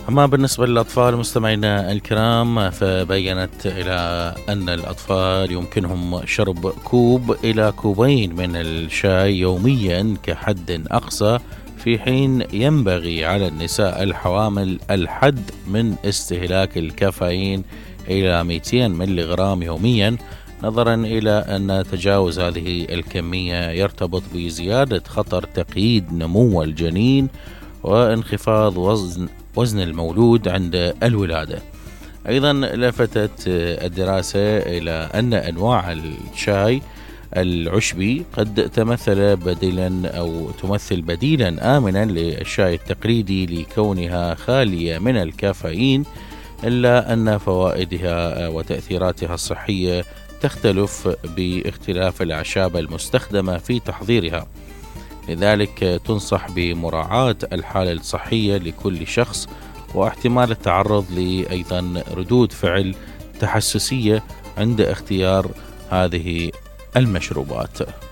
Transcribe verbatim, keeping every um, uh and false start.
أما بالنسبة للأطفال مستمعينا الكرام، فبيّنت إلى أن الأطفال يمكنهم شرب كوب إلى كوبين من الشاي يوميا كحد أقصى، في حين ينبغي على النساء الحوامل الحد من استهلاك الكافيين إلى مئتين ملغرام يوميا، نظرا إلى أن تجاوز هذه الكمية يرتبط بزيادة خطر تقييد نمو الجنين وانخفاض وزن وزن المولود عند الولادة. أيضا لفتت الدراسة إلى أن أنواع الشاي العشبي قد تمثل بديلا أو تمثل بديلا آمنا للشاي التقليدي لكونها خالية من الكافيين، إلا أن فوائدها وتأثيراتها الصحية تختلف باختلاف الأعشاب المستخدمة في تحضيرها، لذلك تنصح بمراعاة الحالة الصحية لكل شخص واحتمال التعرض لأيضا ردود فعل تحسسية عند اختيار هذه المشروبات.